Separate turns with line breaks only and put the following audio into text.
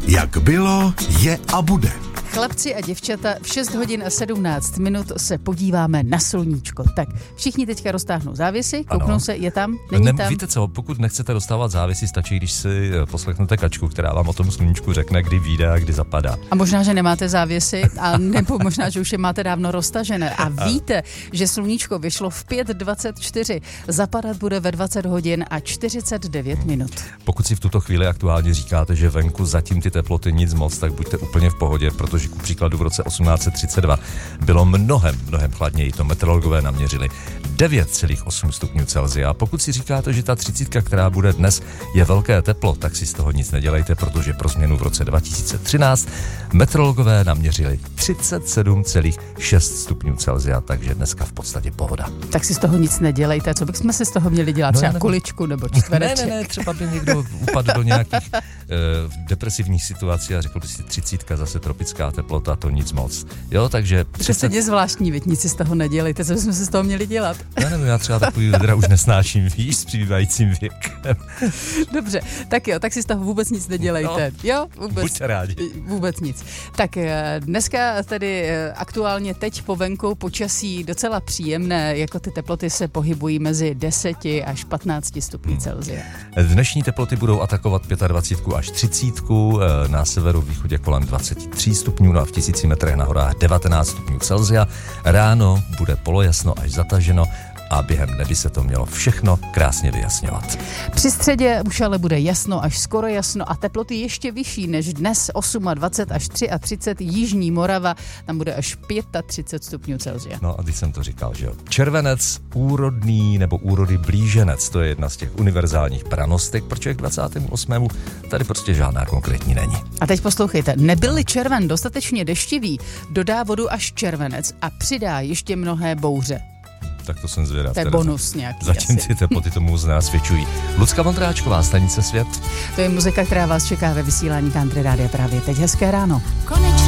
Jak bylo, je a bude.
Chlapci a děvčata, v 6 hodin a 17 minut se podíváme na sluníčko. Tak, všichni teďka roztáhnou závěsy, kouknou se, je tam, není tam.
Víte co, pokud nechcete rozstávat závěsy, stačí, když si poslechnete Kačku, která vám o tom sluníčku řekne, kdy vyjde a kdy zapadá.
A možná, že nemáte závěsy, a nebo možná, že už je máte dávno roztažené. A víte, že sluníčko vyšlo v 5:24, zapadat bude ve 20 hodin a 49 minut.
Pokud si v tuto chvíli aktuálně říkáte, že venku zatím ty teploty nic moc, tak buďte úplně v pohodě, protože ku příkladu v roce 1832 bylo mnohem chladněji. To meteorologové naměřili 9,8 stupňů Celsia. Pokud si říkáte, že ta 30, která bude dnes, je velké teplo, tak si z toho nic nedělejte, protože pro změnu v roce 2013 meteorologové naměřili 37,6 stupňů Celsia, takže dneska v podstatě pohoda.
Tak si z toho nic nedělejte. Co bychom si z toho měli dělat? Třeba kuličku nebo čtvereček?
Ne, třeba by někdo upadl do nějakých depresivních situací a řekl by si 30, zase tropická teplota, to nic moc. Jo, takže...
To je zvláštní, věď, nic si z toho nedělejte, co bychom si z toho měli dělat?
Ne, já třeba takový vedra už nesnáším, víš, s přibývajícím věkem.
Dobře, tak jo, tak si z toho vůbec nic nedělejte. No, jo, vůbec.
Buďte rádi.
Vůbec nic. Tak dneska tedy aktuálně teď po venku počasí docela příjemné, jako ty teploty se pohybují mezi 10 až 15 stupňů Celsia.
Dnešní teploty budou atakovat 25 až 30, na severu východě kolem 23 stupňů, no a v 1000 metrech na horách 19 stupňů Celsia. Ráno bude polojasno až zataženo a během dne se to mělo všechno krásně vyjasňovat.
Při středě už ale bude jasno až skoro jasno a teploty ještě vyšší než dnes, 28 až 33, jižní Morava, tam bude až 35 stupňů Celsia.
No a když jsem to říkal, že jo. Červenec, úrodný nebo úrody blíženec, to je jedna z těch univerzálních pranostek, protože k 28. tady prostě žádná konkrétní není.
A teď poslouchejte, nebyl-li červen dostatečně deštivý, dodá vodu až červenec a přidá ještě mnohé bouře.
Tak to jsem zvědav.
To je bonus nějaký.
Zatím ty teploty tomu moc nenasvědčují. Lucka Vondráčková, stanice Svět.
To je muzika, která vás čeká ve vysílání Country Rádia právě teď. Hezké ráno.
Konečně